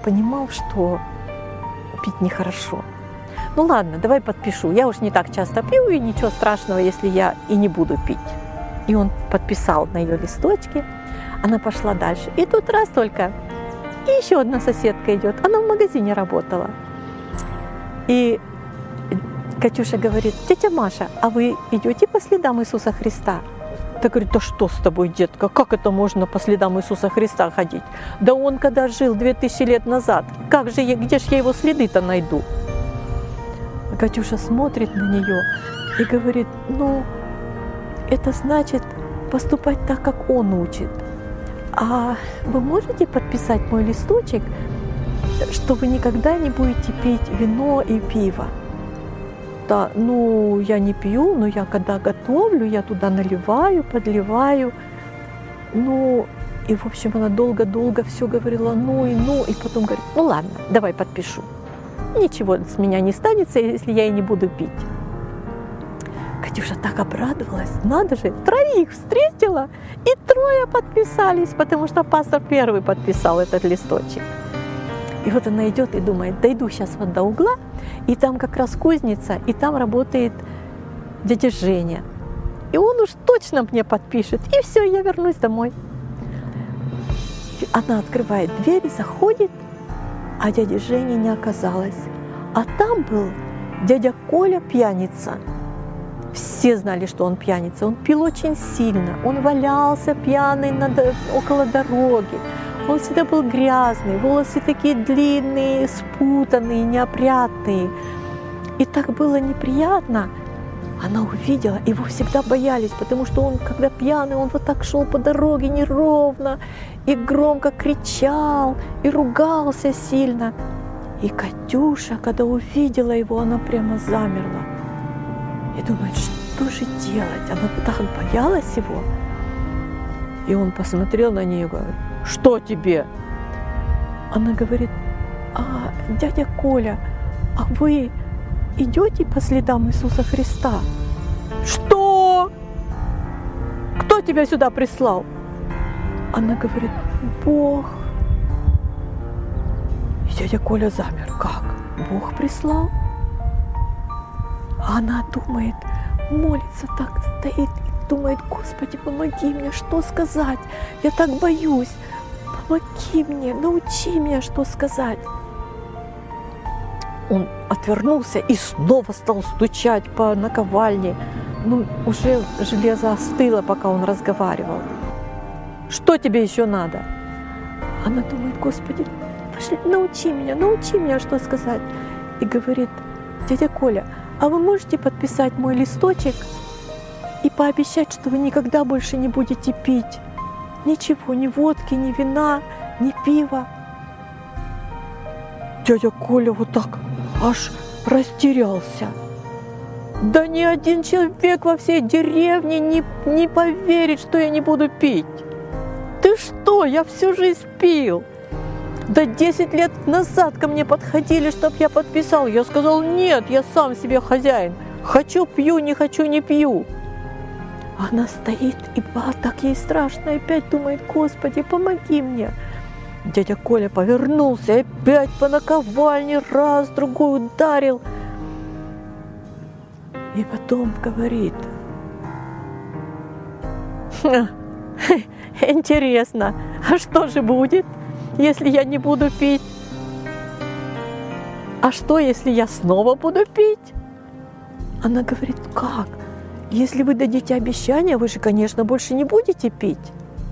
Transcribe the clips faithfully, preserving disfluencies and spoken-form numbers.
понимал, что пить нехорошо. Ну ладно, давай подпишу. Я уж не так часто пью, и ничего страшного, если я и не буду пить. И он подписал на ее листочке. Она пошла дальше. И тут раз только, и еще одна соседка идет. Она в магазине работала. И Катюша говорит: тетя Маша, а вы идете по следам Иисуса Христа? Та говорит: да что с тобой, детка, как это можно по следам Иисуса Христа ходить? Да он когда жил две тысячи лет назад, как же я, где же я его следы-то найду? Катюша смотрит на нее и говорит: ну, это значит поступать так, как он учит. А вы можете подписать мой листочек, что вы никогда не будете пить вино и пиво? Да, ну, я не пью, но я когда готовлю, я туда наливаю, подливаю. Ну, и, в общем, она долго-долго все говорила, ну и ну, и потом говорит: ну ладно, давай подпишу. Ничего с меня не станется, если я и не буду пить. Катюша так обрадовалась, надо же, троих встретила, и трое подписались, потому что пастор первый подписал этот листочек. И вот она идет и думает: дойду сейчас вот до угла, и там как раз кузница, и там работает дядя Женя. И он уж точно мне подпишет, и все, я вернусь домой. И она открывает дверь, заходит, а дяди Жени не оказалось. А там был дядя Коля пьяница. Все знали, что он пьяница. Он пил очень сильно, он валялся пьяный на, около дороги. Он всегда был грязный, волосы такие длинные, спутанные, неопрятные. И так было неприятно. Она увидела, его всегда боялись, потому что он, когда пьяный, он вот так шел по дороге неровно и громко кричал, и ругался сильно. И Катюша, когда увидела его, она прямо замерла. И думает: что же делать? Она так боялась его. И он посмотрел на нее и говорит: что тебе? Она говорит: а, дядя Коля, а вы идете по следам Иисуса Христа? Что? Кто тебя сюда прислал? Она говорит: Бог. И дядя Коля замер. Как? Бог прислал? А она думает, молится так, стоит и думает: Господи, помоги мне, что сказать? Я так боюсь. Помоги мне, научи меня, что сказать. Он отвернулся и снова стал стучать по наковальне. Ну, уже железо остыло, пока он разговаривал. Что тебе еще надо? Она думает: Господи, пошли, научи меня, научи меня, что сказать. И говорит: дядя Коля, а вы можете подписать мой листочек и пообещать, что вы никогда больше не будете пить ничего, ни водки, ни вина, ни пива? Дядя Коля вот так аж растерялся. Да ни один человек во всей деревне не, не поверит, что я не буду пить. Ты что, я всю жизнь пил. Да десять лет назад ко мне подходили, чтобы я подписал. Я сказал: нет, я сам себе хозяин. Хочу — пью, не хочу — не пью. Она стоит, и а, так ей страшно, и опять думает: Господи, помоги мне. Дядя Коля повернулся, и опять по наковальне раз, другой ударил. И потом говорит: интересно, а что же будет, если я не буду пить? А что, если я снова буду пить? Она говорит: как? Если вы дадите обещание, вы же, конечно, больше не будете пить.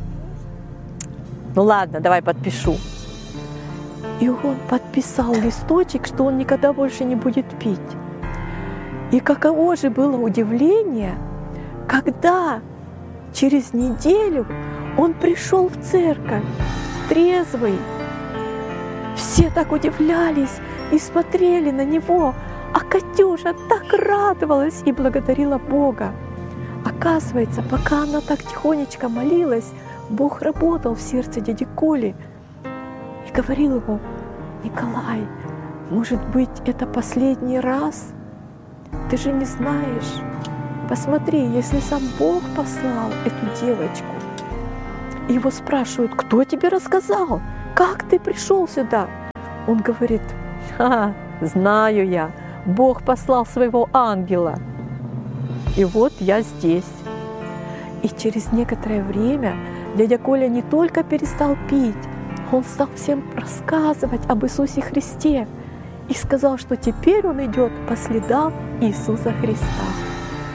Ну ладно, давай подпишу. И он подписал листочек, что он никогда больше не будет пить. И каково же было удивление, когда через неделю он пришел в церковь трезвый. Все так удивлялись и смотрели на него, а Катюша так радовалась и благодарила Бога. Оказывается, пока она так тихонечко молилась, Бог работал в сердце дяди Коли и говорил ему: Николай, может быть, это последний раз? Ты же не знаешь. Посмотри, если сам Бог послал эту девочку. И его спрашивают: кто тебе рассказал? Как ты пришел сюда? Он говорит: «Ха, знаю я, Бог послал своего ангела, и вот я здесь». И через некоторое время дядя Коля не только перестал пить, он стал всем рассказывать об Иисусе Христе и сказал, что теперь он идет по следам Иисуса Христа.